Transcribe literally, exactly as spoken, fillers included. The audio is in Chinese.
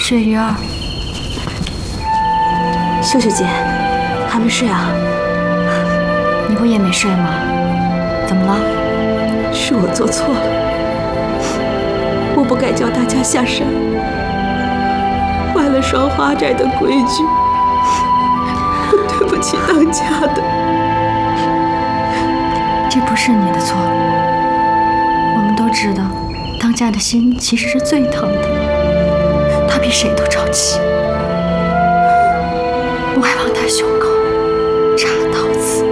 雪鱼儿， 秀秀姐，还没睡啊？ 你不也没睡吗？怎么了？ 是我做错了，我不该叫大家下山，坏了双花寨的规矩，我对不起当家的。 这不是你的错，我们都知道，当家的心其实是最疼的，他比谁都着急。我还往他胸口插刀子。